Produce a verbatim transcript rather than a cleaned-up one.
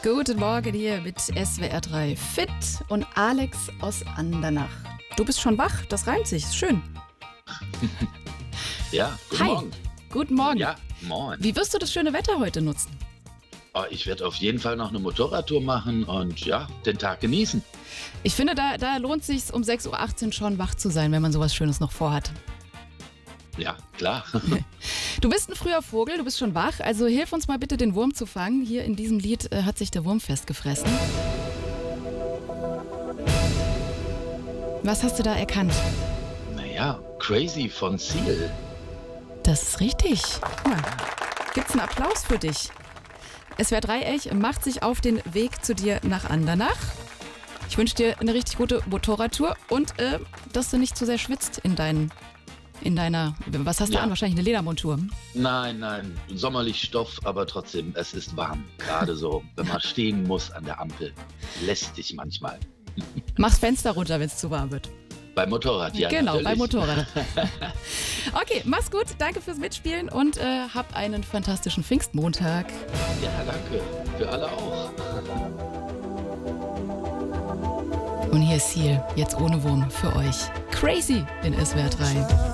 Guten Morgen hier mit S W R drei Fit und Alex aus Andernach. Du bist schon wach, das reimt sich, ist schön. Ja, guten Hi. Morgen. Guten Morgen. Ja, moin. Wie wirst du das schöne Wetter heute nutzen? Oh, ich werde auf jeden Fall noch eine Motorradtour machen und ja, den Tag genießen. Ich finde, da, da lohnt es sich um sechs Uhr achtzehn schon wach zu sein, wenn man sowas Schönes noch vorhat. Ja, klar. Du bist ein früher Vogel, du bist schon wach, also hilf uns mal bitte, den Wurm zu fangen. Hier in diesem Lied äh, hat sich der Wurm festgefressen. Was hast du da erkannt? Naja, Crazy von Seal. Das ist richtig. Guck mal, gibt's einen Applaus für dich. S W R Dreieck macht sich auf den Weg zu dir nach Andernach. Ich wünsche dir eine richtig gute Motorradtour und äh, dass du nicht zu sehr schwitzt in deinen, in deiner, was hast du Ja. an? Wahrscheinlich eine Ledermontur. Nein, nein, sommerlich Stoff, aber trotzdem, es ist warm. Gerade so, wenn man stehen muss an der Ampel. Lästig manchmal. Mach's Fenster runter, wenn es zu warm wird. Beim Motorrad, ja. genau, natürlich. beim Motorrad. Okay, mach's gut, danke fürs Mitspielen und äh, hab einen fantastischen Pfingstmontag. Ja, danke. Für alle auch. Und hier ist Seal, jetzt ohne Wurm für euch. Crazy in S W R drei.